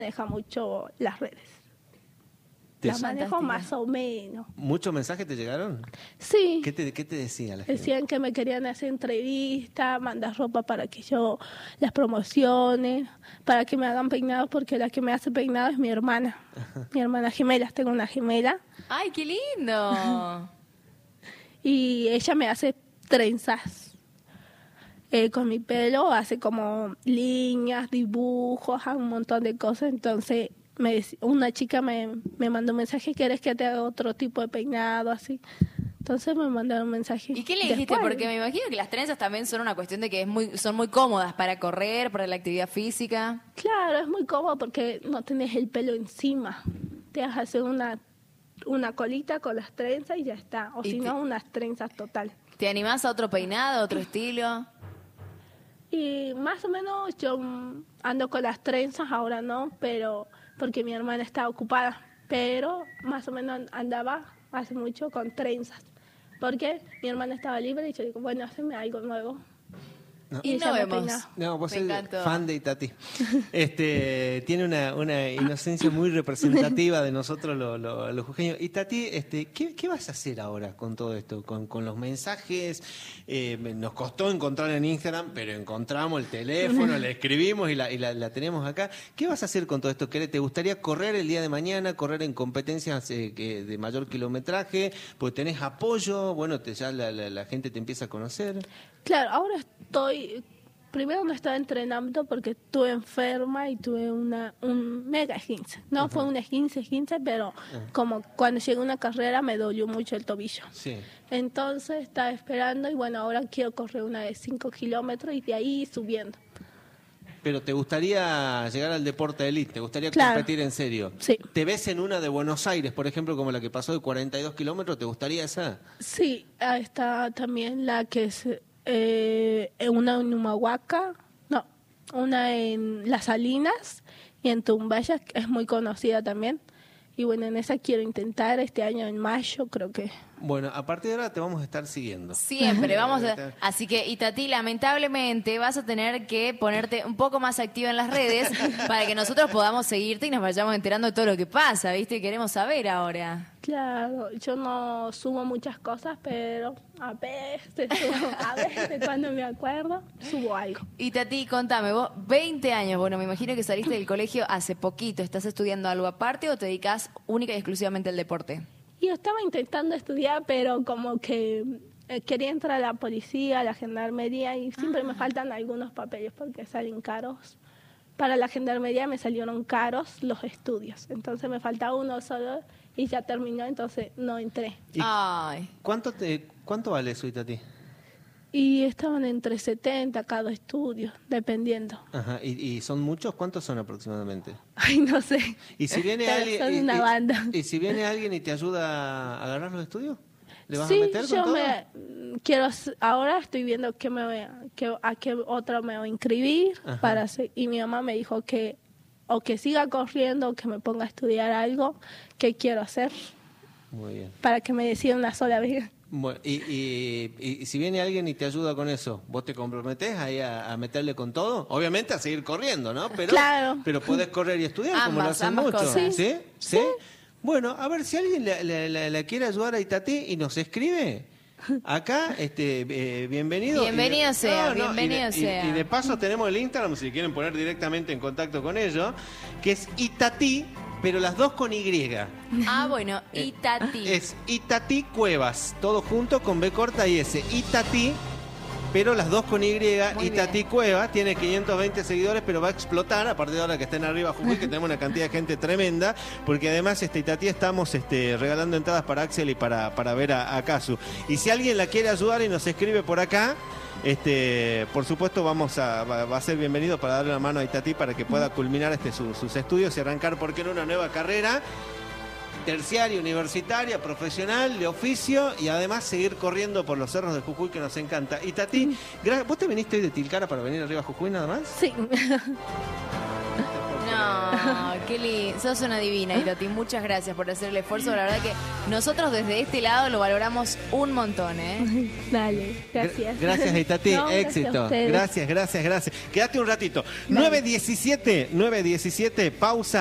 Deja mucho las redes. ¿Te Las manejo más o menos. ¿Muchos mensajes te llegaron? Sí. ¿Qué te decía la gente? Decían que me querían hacer entrevistas, mandar ropa para que yo las promocione, para que me hagan peinados, porque la que me hace peinados es mi hermana. Ajá. Mi hermana gemela, tengo una gemela. ¡Ay, qué lindo! Y ella me hace trenzas. Con mi pelo hace como líneas, dibujos, un montón de cosas. Entonces una chica me mandó un mensaje: ¿quieres que te haga otro tipo de peinado? Así. Entonces me mandaron un mensaje. ¿Y qué le dijiste? Porque me imagino que las trenzas también son una cuestión de que son muy cómodas para correr, para la actividad física. Claro, es muy cómodo porque no tenés el pelo encima. Te vas a hacer una colita con las trenzas y ya está. O si no, unas trenzas total. ¿Te animás a otro peinado, a otro estilo? Y más o menos yo ando con las trenzas, ahora no, pero porque mi hermana está ocupada. Pero más o menos andaba hace mucho con trenzas, porque mi hermana estaba libre y yo digo, bueno, hazme algo nuevo. No. Y no vemos. No, vos sos fan de Itatí. Tiene una inocencia muy representativa de nosotros los jujeños. Itatí, ¿qué vas a hacer ahora con todo esto? Con los mensajes. Nos costó encontrar en Instagram, pero encontramos el teléfono, le escribimos y la tenemos acá. ¿Qué vas a hacer con todo esto? ¿Te gustaría correr el día de mañana, correr en competencias de mayor kilometraje? Pues tenés apoyo, bueno, ya la gente te empieza a conocer. Claro, ahora primero no estaba entrenando porque estuve enferma y tuve un mega esguince. No fue un esguince, pero como cuando llegué a una carrera me dolió mucho el tobillo. Sí. Entonces estaba esperando y bueno, ahora quiero correr una de 5 kilómetros y de ahí subiendo. Pero ¿te gustaría llegar al deporte de élite? ¿Te gustaría competir en serio? Sí. ¿Te ves en una de Buenos Aires, por ejemplo, como la que pasó de 42 kilómetros? ¿Te gustaría esa? Sí, está también la que es una en Humahuaca, no, una en Las Salinas y en Tumbaya, que es muy conocida también. Y bueno, en esa quiero intentar este año en mayo, creo que. Bueno, a partir de ahora te vamos a estar siguiendo. Siempre, así que, Itatí, lamentablemente vas a tener que ponerte un poco más activa en las redes para que nosotros podamos seguirte y nos vayamos enterando de todo lo que pasa, ¿viste? Queremos saber ahora. Claro, yo no subo muchas cosas, pero a veces cuando me acuerdo, subo algo. Itatí, contame, vos 20 años, bueno, me imagino que saliste del colegio hace poquito, ¿estás estudiando algo aparte o te dedicas única y exclusivamente al deporte? Yo estaba intentando estudiar, pero como que quería entrar a la policía, a la gendarmería, y siempre me faltan algunos papeles porque salen caros. Para la gendarmería me salieron caros los estudios, entonces me faltaba uno solo y ya terminó, entonces no entré. Ay. ¿Cuánto vale eso, Itatí? Y estaban entre 70 cada estudio, dependiendo. Ajá. ¿Y son muchos? ¿Cuántos son aproximadamente? Ay, no sé. ¿Y si viene alguien? Son una banda. ¿Y si viene alguien y te ayuda a ganar los estudios? ¿Le vas sí, a meter con todo? Ahora estoy viendo a qué otro me voy a inscribir para hacer, y mi mamá me dijo que o que siga corriendo o que me ponga a estudiar algo que quiero hacer. Muy bien. Para que me decida una sola vez. Bueno, y si viene alguien y te ayuda con eso, ¿vos te comprometés ahí a meterle con todo? Obviamente a seguir corriendo, ¿no? Pero, claro. Pero podés correr y estudiar, como lo hacen muchos. Sí. ¿Sí? Bueno, a ver, si alguien la quiere ayudar a Itatí y nos escribe, acá, bienvenido. Bienvenido sea. Y de paso tenemos el Instagram, si quieren poner directamente en contacto con ellos, que es Itatí, pero las dos con Y. Ah, bueno, Itatí. Es Itatí Cuevas, todo junto con B corta y S. Itatí, pero las dos con Y. Muy Itatí bien. Cuevas tiene 520 seguidores, pero va a explotar a partir de ahora que estén arriba Jujuy, que tenemos una cantidad de gente tremenda, porque además Itatí estamos regalando entradas para Axel y para ver a Casu. Y si alguien la quiere ayudar y nos escribe por acá, por supuesto va a ser bienvenido para darle una mano a Itatí para que pueda culminar sus estudios y arrancar, ¿por qué no?, una nueva carrera terciaria, universitaria, profesional, de oficio, y además seguir corriendo por los cerros de Jujuy, que nos encanta. Itatí, ¿vos te viniste hoy de Tilcara para venir arriba a Jujuy nada más? Sí. No. Oh, qué lindo. Sos una divina, Itati. Muchas gracias por hacer el esfuerzo. La verdad que nosotros desde este lado lo valoramos un montón, ¿eh? Dale, gracias. Gracias, Itati. No, gracias a Éxito. ustedes. Gracias. Quédate un ratito. 9:17, pausa.